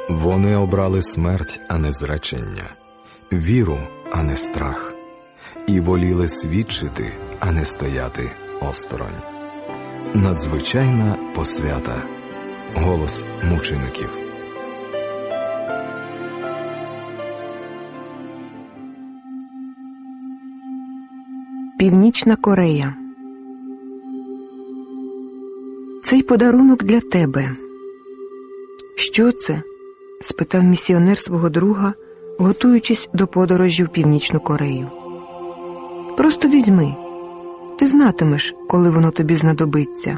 Вони обрали смерть, а не зречення, віру, а не страх, і воліли свідчити, а не стояти осторонь. Надзвичайна посвята. Голос мучеників. Північна Корея. Цей подарунок для тебе. Що це? Спитав місіонер свого друга, готуючись до подорожі в Північну Корею. Просто візьми. Ти знатимеш, коли воно тобі знадобиться.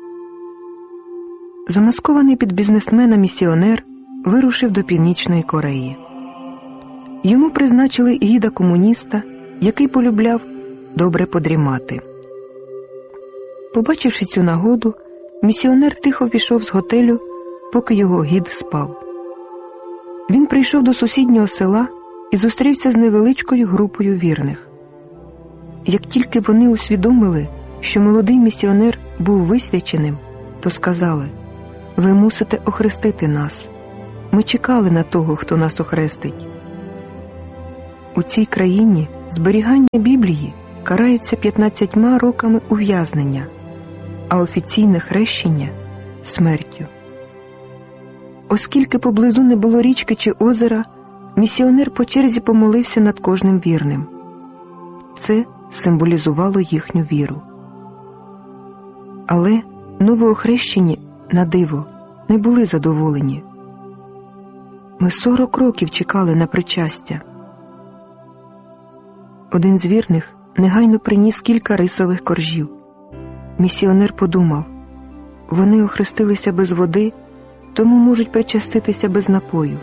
Замаскований під бізнесмена місіонер вирушив до Північної Кореї. Йому призначили гіда-комуніста, який полюбляв добре подрімати. Побачивши цю нагоду, місіонер тихо пішов з готелю, поки його гід спав. Він прийшов до сусіднього села і зустрівся з невеличкою групою вірних. Як тільки вони усвідомили, що молодий місіонер був висвяченим, то сказали: «Ви мусите охрестити нас. Ми чекали на того, хто нас охрестить». У цій країні зберігання Біблії карається 15 роками ув'язнення, а офіційне хрещення – смертю. Оскільки поблизу не було річки чи озера, місіонер по черзі помолився над кожним вірним. Це символізувало їхню віру. Але новоохрещені, на диво, не були задоволені. «Ми 40 років чекали на причастя». Один з вірних негайно приніс кілька рисових коржів. Місіонер подумав: вони охрестилися без води, тому можуть причаститися без напою.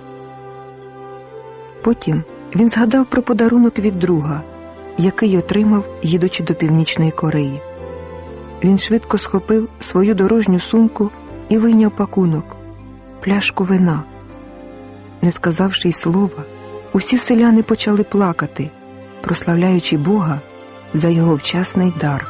Потім він згадав про подарунок від друга, який отримав, їдучи до Північної Кореї. Він швидко схопив свою дорожню сумку і вийняв пакунок – пляшку вина. Не сказавши й слова, усі селяни почали плакати, прославляючи Бога за його вчасний дар.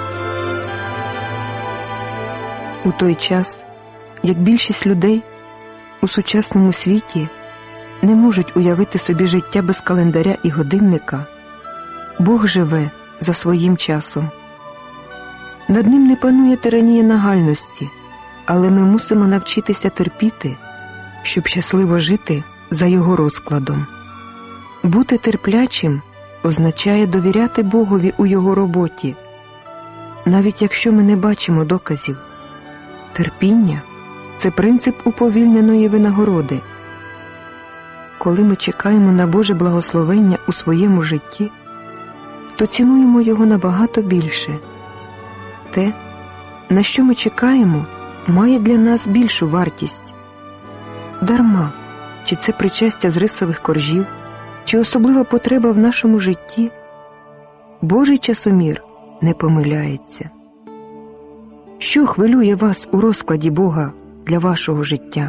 У той час, як більшість людей у сучасному світі не можуть уявити собі життя без календаря і годинника, Бог живе за своїм часом. Над ним не панує тиранія нагальності, але ми мусимо навчитися терпіти, щоб щасливо жити за його розкладом. Бути терплячим означає довіряти Богові у його роботі, навіть якщо ми не бачимо доказів. Терпіння – це принцип уповільненої винагороди. Коли ми чекаємо на Боже благословення у своєму житті, то цінуємо його набагато більше. Те, на що ми чекаємо, має для нас більшу вартість. Дарма, чи це причастя з рисових коржів, чи особлива потреба в нашому житті, Божий часомір не помиляється. Що хвилює вас у розкладі Бога для вашого життя?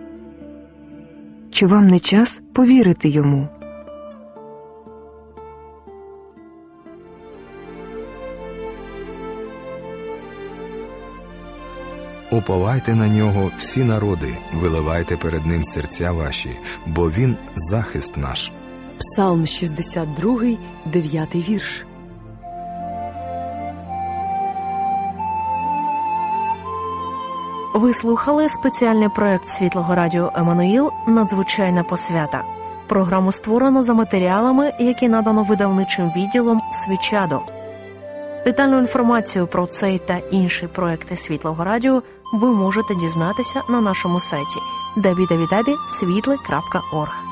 Чи вам не час повірити Йому? Уповайте на нього всі народи, виливайте перед ним серця ваші, бо він захист наш. Псалм 62, 9 вірш. Ви слухали спеціальний проект Світлого Радіо Еммануїл «Надзвичайна посвята». Програму створено за матеріалами, які надано видавничим відділом «Свічадо». Детальну інформацію про цей та інші проекти Світлого Радіо ви можете дізнатися на нашому сайті www.svitle.org.